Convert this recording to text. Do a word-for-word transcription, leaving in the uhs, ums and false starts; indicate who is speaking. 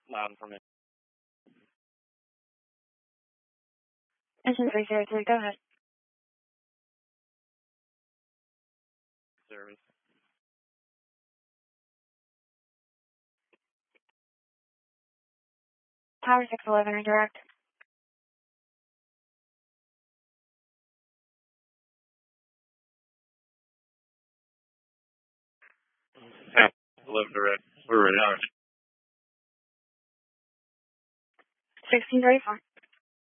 Speaker 1: Loud information.
Speaker 2: Engine three zero three, go ahead.
Speaker 1: Service.
Speaker 2: Tower six eleven, redirect.
Speaker 1: Yeah, eleven direct. We're ready.
Speaker 2: sixteen thirty-four.